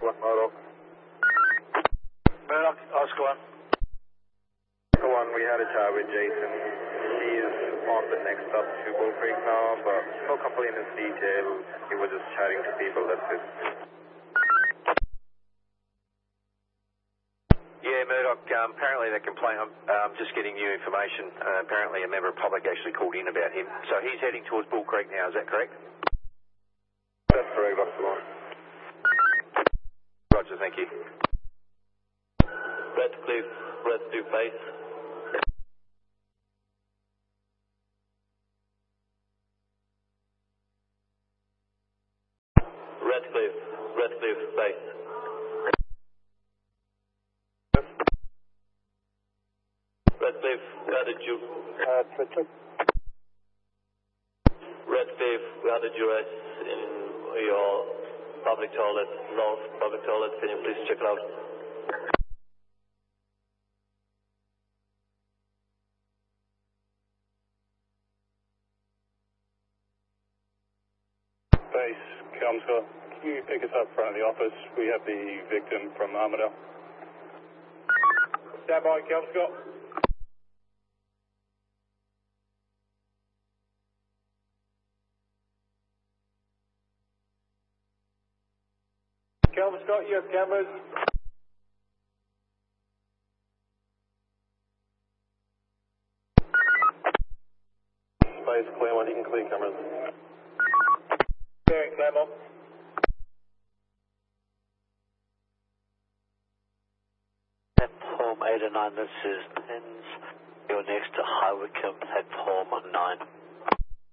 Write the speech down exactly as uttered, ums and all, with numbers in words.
Oscar one, Murdoch. Murdoch, Oscar one. Oscar one, we had a chat with Jason. He's on the next stop to Bull Creek now, but no complaint in detail. He was just chatting to people, that's it. Yeah, Murdoch, um, apparently the complaint, I'm um, just getting new information. Uh, apparently a member of public actually called in about him. So he's heading towards Bull Creek now, is that correct? That's correct, Oscar one. Roger, thank you. Redcliffe, Redcliffe base. Redcliffe, Redcliffe base. Redcliffe, where did you... Uh, Richard. Redcliffe, where did you rest in your public toilet, north public toilet? Can you please check it out? Base, Kelmscott, can you pick us up front of the office? We have the victim from Armadale. Stand by, Kelmscott. Kelmscott, you have cameras. Space, Claremont, you can clear cameras. Clearing, Claremont. Platform eight and nine, this is Pens. You're next to High Wycombe, platform nine.